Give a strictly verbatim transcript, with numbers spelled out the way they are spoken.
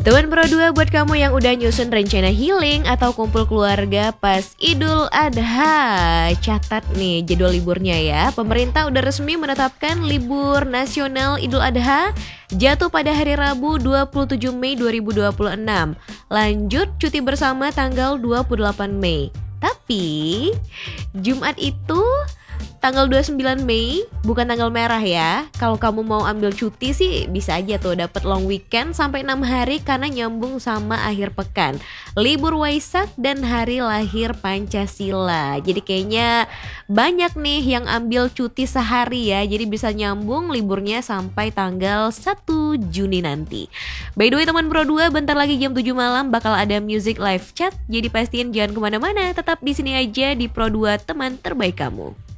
Teman Pro dua buat kamu yang udah nyusun rencana healing atau kumpul keluarga pas Idul Adha, catat nih jadwal liburnya ya. Pemerintah udah resmi menetapkan libur nasional Idul Adha jatuh pada hari Rabu dua puluh tujuh Mei dua ribu dua puluh enam. Lanjut cuti bersama tanggal dua puluh delapan Mei. Tapi Jumat itu tanggal dua puluh sembilan Mei, bukan tanggal merah ya. Kalau kamu mau ambil cuti sih bisa aja tuh dapat long weekend sampai enam hari karena nyambung sama akhir pekan, libur Waisak dan hari lahir Pancasila. Jadi kayaknya banyak nih yang ambil cuti sehari ya. Jadi bisa nyambung liburnya sampai tanggal satu Juni nanti. By the way teman Pro dua, bentar lagi jam tujuh malam bakal ada music live chat. Jadi pastiin jangan kemana-mana, tetap di sini aja di Pro dua, teman terbaik kamu.